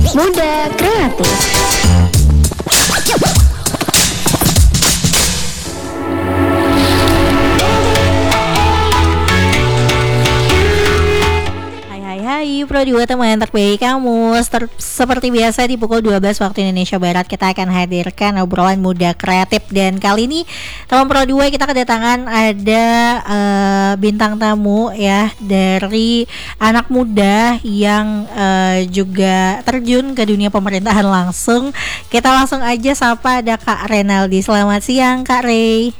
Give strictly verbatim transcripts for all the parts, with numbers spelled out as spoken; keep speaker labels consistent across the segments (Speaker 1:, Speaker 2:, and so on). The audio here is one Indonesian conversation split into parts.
Speaker 1: Muda Kreatif.
Speaker 2: Hai Pro dua teman terbaik kamu. Ter- Seperti biasa di pukul dua belas waktu Indonesia Barat kita akan hadirkan obrolan muda kreatif. Dan kali ini teman Pro dua kita kedatangan ada uh, bintang tamu ya, dari anak muda yang uh, juga terjun ke dunia pemerintahan langsung. Kita langsung aja sapa, ada Kak Renaldi. Selamat siang Kak Rey.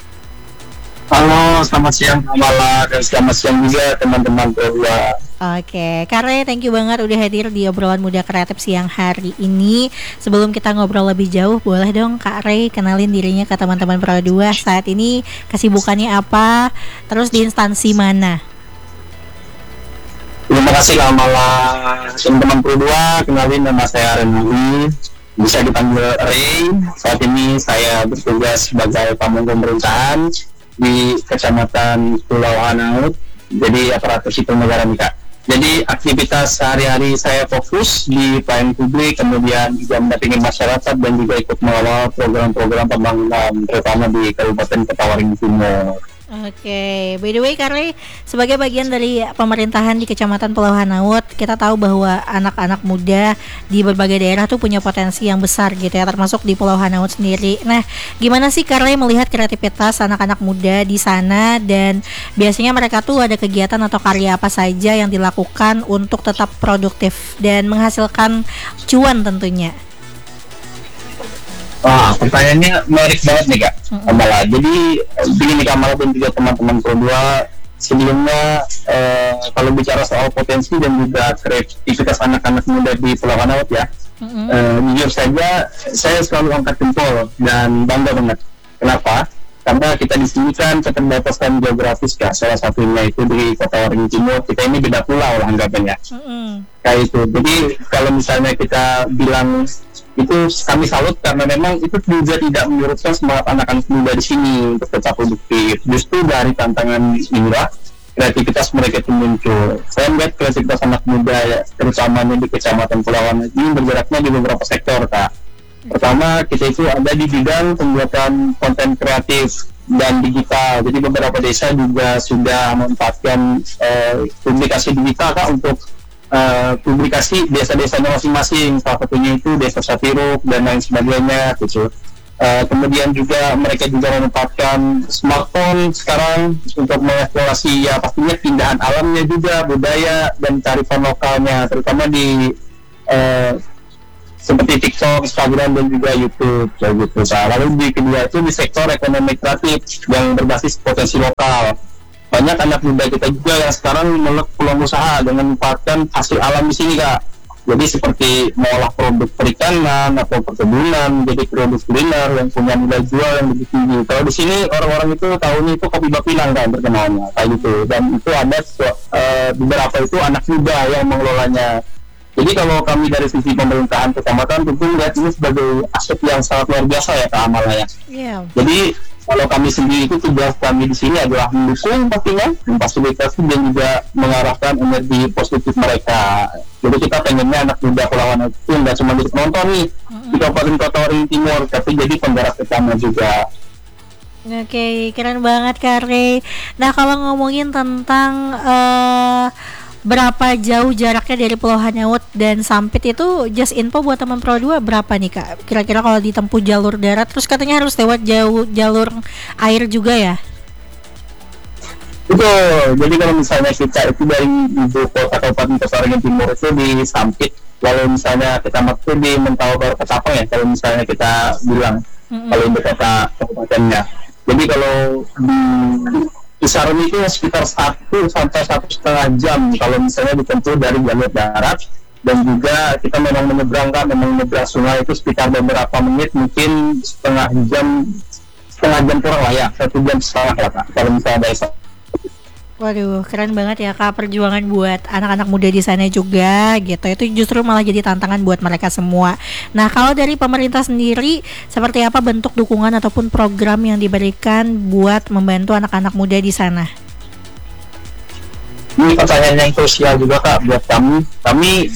Speaker 3: Halo, selamat siang Kamala, dan selamat siang juga teman-teman Pro dua.
Speaker 2: Oke, Kak Rey, thank you banget udah hadir di obrolan muda kreatif siang hari ini. Sebelum kita ngobrol lebih jauh, boleh dong Kak Rey kenalin dirinya ke teman-teman Pro dua. Saat ini kesibukannya apa, terus di instansi mana?
Speaker 3: Terima kasih Kamala, teman-teman Pro dua. Kenalin, nama saya Renaldi, bisa dipanggil Rey. Saat ini saya bertugas sebagai pamong pemerintahan di Kecamatan Pulau Hanaut, jadi aparatur sipil negara nih Kak. Jadi aktivitas sehari-hari saya fokus di pelayanan publik, kemudian juga mendampingi masyarakat dan juga ikut mengawal program-program pembangunan terutama di Kabupaten Kota-Waringin Timur.
Speaker 2: Oke, by the way Kak Rey, sebagai bagian dari pemerintahan di Kecamatan Pulau Hanaut, kita tahu bahwa anak-anak muda di berbagai daerah tuh punya potensi yang besar gitu ya, termasuk di Pulau Hanaut sendiri. Nah, gimana sih Kak Rey melihat kreativitas anak-anak muda di sana, dan biasanya mereka tuh ada kegiatan atau karya apa saja yang dilakukan untuk tetap produktif dan menghasilkan cuan tentunya?
Speaker 3: Wah, pertanyaannya menarik banget nih Kak Kamala. Jadi begini Kamala dan juga teman-teman Pro dua, sebelumnya eh, kalau bicara soal potensi dan juga kreativitas anak-anak muda di Pulau Hanaut ya, mm-hmm. eh, jujur saja saya selalu angkat jempol dan bangga banget. Kenapa? Karena kita di sini kan keterbatasan geografis Kak, salah satunya itu di Kota Waringin Timur, kita ini beda pulau lah anggapannya. Mm-hmm. Kayak itu. Jadi kalau misalnya kita bilang itu, kami salut karena memang itu juga tidak menyurutkan semangat anak-anak muda di sini untuk tetap produktif. Justru dari tantangan inilah kreativitas mereka itu muncul. Saya melihat kreativitas anak muda ya, terutama di Kecamatan Pulau Hanaut ini bergeraknya di beberapa sektor Kak. Pertama, kita itu ada di bidang pembuatan konten kreatif dan digital. Jadi beberapa desa juga sudah memanfaatkan eh, publikasi digital Kak untuk Uh, publikasi desa-desanya masing-masing, salah satunya itu Desa Satiruk dan lain sebagainya gitu. Uh, kemudian juga mereka juga memanfaatkan smartphone sekarang untuk mengeksplorasi ya pastinya keindahan alamnya juga, budaya dan kearifan lokalnya, terutama di uh, seperti TikTok, Instagram dan juga YouTube kayak gitu. Nah, lalu di kedua itu di sektor ekonomi kreatif yang berbasis potensi lokal. Banyak anak muda kita juga yang sekarang melek peluang usaha dengan memanfaatkan hasil alam di sini Kak. Jadi seperti mengolah produk perikanan atau perkebunan, jadi produk kuliner yang punya nilai jual yang lebih tinggi. Kalau di sini orang-orang itu tahunya itu kopi Bapinang kan terkenalnya kayak gitu. Dan itu ada uh, beberapa itu anak muda yang mengelolanya. Jadi kalau kami dari sisi pemerintahan kecamatan tentu melihat ini sebagai aset yang sangat luar biasa ya Kak Amalaya. Yeah. Jadi kalau kami sendiri itu tugas kami di sini adalah mendukung pastinya, memfasilitasi dan juga mengarahkan energi positif mereka. Jadi kita pengennya anak muda Pulau Hanaut itu nggak cuma jadi penonton nih mm-hmm. di Kabupaten Kota Waringin Timur, tapi jadi penggerak utama juga.
Speaker 2: Oke, keren banget Kak Rey. Nah, kalau ngomongin tentang uh, berapa jauh jaraknya dari Pulau Hanaut dan Sampit itu, just info buat teman Pro dua, berapa nih Kak? Kira-kira kalau ditempuh jalur darat, terus katanya harus lewat jauh jalur air juga ya?
Speaker 3: Betul, jadi kalau misalnya kita itu dari ibu kota Kabupaten Kota Waringin Timur itu di Sampit, lalu misalnya kita masuk di Mentawai Ketapang ya, kalau misalnya kita bilang mm-hmm. kalau di kota kabupatennya. Jadi kalau di kisaran itu sekitar satu sampai satu setengah jam kalau misalnya ditempuh dari jalur darat, dan juga kita memang menyeberangkan memang menyeberang sungai itu sekitar beberapa menit, mungkin setengah jam setengah jam kurang lah ya, satu jam setengah lah Kak kalau misalnya dari.
Speaker 2: Waduh, keren banget ya Kak, perjuangan buat anak-anak muda di sana juga gitu. Itu justru malah jadi tantangan buat mereka semua. Nah, kalau dari pemerintah sendiri, seperti apa bentuk dukungan ataupun program yang diberikan buat membantu anak-anak muda di sana?
Speaker 3: Ini pertanyaan yang krusial juga Kak buat kami. Kami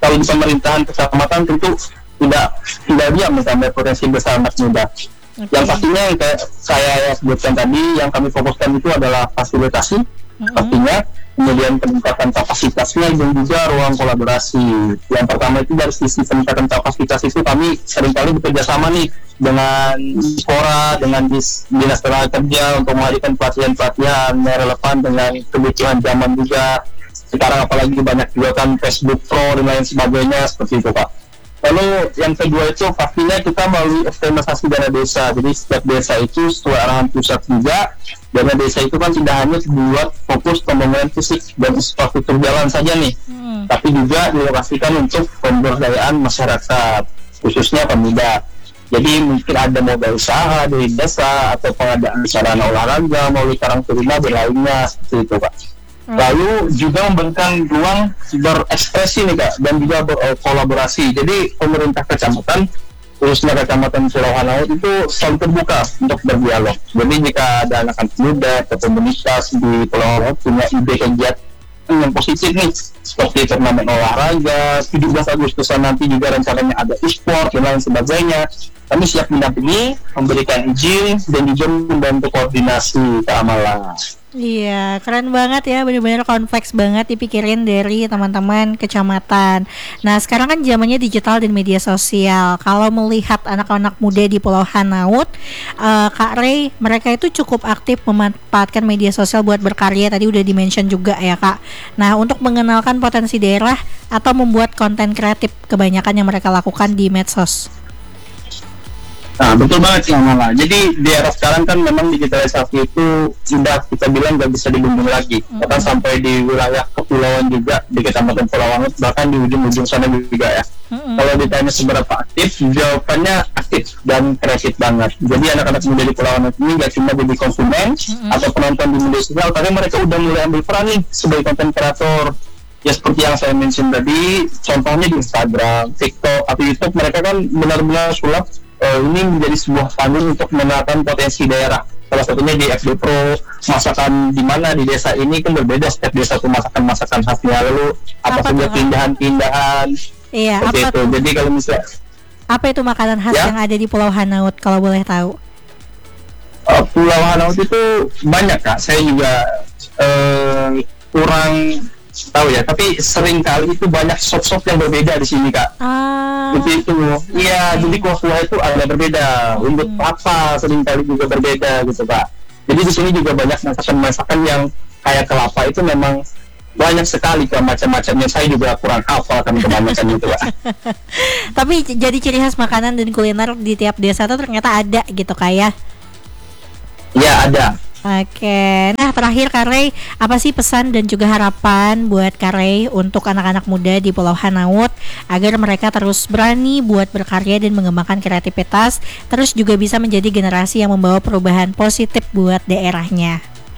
Speaker 3: kalau di pemerintahan kecamatan tentu tidak tidak diam menambah potensi besar anak muda. Okay. Yang pastinya yang kayak saya sebutkan tadi, yang kami fokuskan itu adalah fasilitasi, mm-hmm. pastinya, kemudian peningkatan kapasitasnya dan juga ruang kolaborasi. Yang pertama itu dari sisi peningkatan kapasitas itu kami seringkali bekerja sama nih dengan Skora, dengan Dinas Tenaga Kerja untuk menghadirkan pelatihan-pelatihan yang relevan dengan kebutuhan zaman juga. Sekarang apalagi banyak juga kan Facebook Pro dan lain sebagainya seperti itu Pak. Lalu yang kedua itu pastinya kita melalui optimalisasi dana desa. Jadi setiap desa itu sesuai arahan pusat juga. Dana desa itu kan tidak hanya dibuat fokus pembangunan fisik dan infrastruktur jalan saja nih, hmm. tapi juga dilokasikan untuk pemberdayaan masyarakat, khususnya pemuda. Jadi mungkin ada modal usaha dari desa atau pengadaan sarana olahraga melalui karang taruna dan lainnya seperti itu Pak. Lalu juga memberikan ruang berekspresi nih Kak, dan juga berkolaborasi. Jadi pemerintah kecamatan, khususnya kecamatan Pulau Hanaut itu selalu terbuka untuk berdialog. Jadi jika ada anak-anak muda atau komunitas di Pulau Hanaut punya ide kegiatan yang positif nih, seperti turnamen olahraga, tujuh belas Agustusan nanti juga rencananya ada e-sport dan lain sebagainya, kami siap mendampingi, memberikan izin, dan juga membantu koordinasi keamanan.
Speaker 2: Iya, keren banget ya, benar-benar kompleks banget dipikirin dari teman-teman kecamatan. Nah, sekarang kan zamannya digital dan media sosial. Kalau melihat anak-anak muda di Pulau Hanaut, uh, Kak Ray, mereka itu cukup aktif memanfaatkan media sosial buat berkarya. Tadi udah di-mention juga ya Kak. Nah, untuk mengenalkan potensi daerah atau membuat konten kreatif, kebanyakan yang mereka lakukan di medsos.
Speaker 3: Nah, betul banget sih malah. Jadi di era sekarang kan memang digitalisasi itu sudah kita bilang nggak bisa dibendung lagi. Mm-hmm. Bahkan sampai di wilayah kepulauan juga, di kecamatan Pulau Hanaut, bahkan di ujung-ujung sana juga ya. Mm-hmm. Kalau ditanya seberapa aktif, jawabannya aktif dan kreatif banget. Jadi anak-anak muda di Pulau Hanaut ini nggak cuma jadi konsumen mm-hmm. atau penonton di media sosial, tapi mereka udah mulai ambil peran nih sebagai konten kreator. Ya seperti yang saya mention tadi, contohnya di Instagram, TikTok, atau YouTube, mereka kan benar-benar sulap. Uh, ini menjadi sebuah panggung untuk mengenalkan potensi daerah. Salah satunya di F D Pro, masakan di mana di desa ini kan berbeda, setiap desa itu masakan-masakan khasnya. Lalu apa saja pindahan-pindahan.
Speaker 2: Iya, apa
Speaker 3: itu. Jadi kalau misalnya
Speaker 2: apa itu makanan khas ya? Yang ada di Pulau Hanaut kalau boleh tahu?
Speaker 3: Uh, Pulau Hanaut itu banyak Kak. Saya juga uh, kurang tahu ya, tapi sering kali itu banyak sop-sop yang berbeda di sini Kak. Ah. Jadi itu, iya, jadi kuah-kuah itu ada berbeda. Hmm. Untuk apa sering kali juga berbeda gitu Kak. Jadi di sini juga banyak masakan-masakan yang kayak kelapa itu memang banyak sekali Kak, macam-macamnya. Saya juga kurang hafal kan kebanyakan itu Kak.
Speaker 2: Tapi jadi ciri khas makanan dan kuliner di tiap desa itu ternyata ada gitu kayak.
Speaker 3: Iya ada.
Speaker 2: Oke, nah terakhir Kak Ray, apa sih pesan dan juga harapan buat Kak Ray untuk anak-anak muda di Pulau Hanaut agar mereka terus berani buat berkarya dan mengembangkan kreativitas, terus juga bisa menjadi generasi yang membawa perubahan positif buat daerahnya?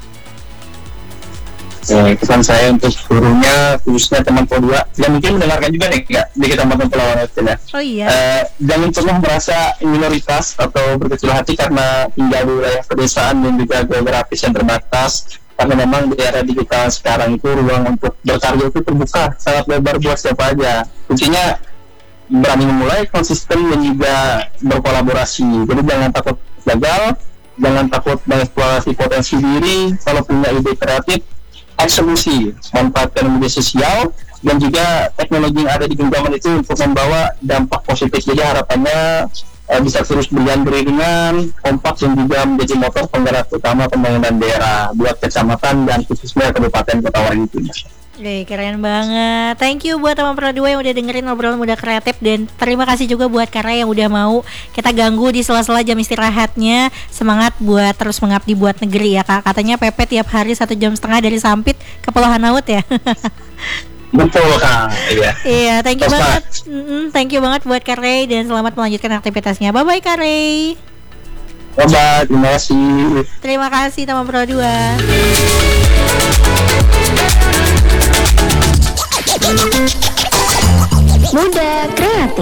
Speaker 3: Eh, pesan saya untuk gurunya, khususnya teman Pro dua yang mungkin mendengarkan juga nih Kak, di kecamatan Pulau Hanaut ya.
Speaker 2: Oh iya.
Speaker 3: Eh, jangan pernah merasa minoritas atau berkecil hati karena tinggal di wilayah pedesaan dan juga geografis yang terbatas. Karena memang di era digital sekarang itu ruang untuk berkarya itu terbuka sangat lebar buat siapa aja. Kuncinya berani memulai, konsisten dan juga berkolaborasi. Jadi jangan takut gagal, jangan takut mengeksplorasi potensi diri. Kalau punya ide kreatif, eksekusi, manfaatkan media sosial dan juga teknologi yang ada di genggaman itu untuk membawa dampak positif. Jadi harapannya uh, bisa terus berjalan beriringan, kompak dan juga menjadi motor penggerak utama pembangunan daerah buat kecamatan dan khususnya Kabupaten Kota Waringin Timur.
Speaker 2: Oke, keren banget. Thank you buat teman Pro dua yang udah dengerin obrolan muda kreatif, dan terima kasih juga buat Kara yang udah mau kita ganggu di sela-sela jam istirahatnya. Semangat buat terus mengabdi buat negeri ya Kak. Katanya P P tiap hari satu jam setengah dari Sampit ke Pulau Hanaut ya.
Speaker 3: Betul Kak. Iya.
Speaker 2: Iya, thank you Terus, banget. Mm-hmm, thank you banget buat Kak Ray dan selamat melanjutkan aktivitasnya. Bye bye Kak Ray.
Speaker 3: Bye bye, terima kasih.
Speaker 2: Terima kasih teman Pro dua. Muda Kreatif.